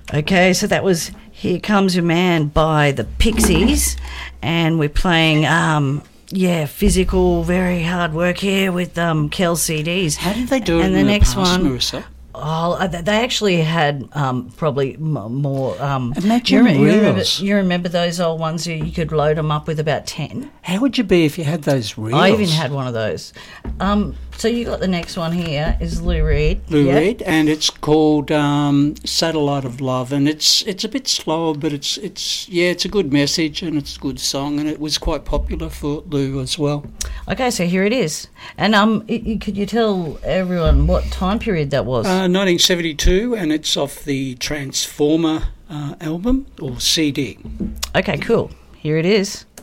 Okay, so that was Here Comes Your Man by the Pixies, and we're playing, physical, very hard work here with Kel CDs. How did they do it and in the next past, one, Marissa? Oh, they actually had probably more. Imagine reels. You remember those old ones? You could load them up with about 10. How would you be if you had those reels? I even had one of those. So you got the next one here is Lou Reed. Lou Reed, and it's called Satellite of Love, and it's a bit slower, but it's a good message and it's a good song, and it was quite popular for Lou as well. Okay, so here it is. And could you tell everyone what time period that was? 1972, and it's off the Transformer album or CD. Okay, cool. Here it is.